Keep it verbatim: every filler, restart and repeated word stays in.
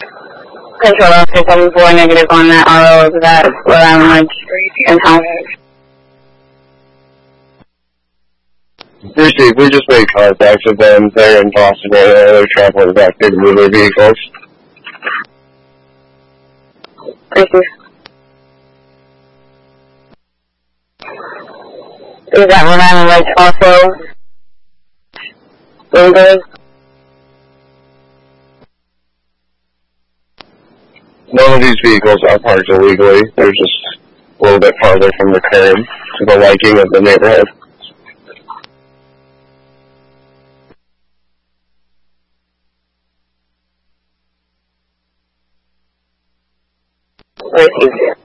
Control Officer seven four negative on that R O of that Rhode Island and house. Receive, we just made contact with them. They're in Boston area. They're traveling back to move their vehicles. Thank you. Is that Rhode Island Ledge also legally? None of these vehicles are parked illegally. They're just a little bit farther from the curb to the liking of the neighborhood. Receive.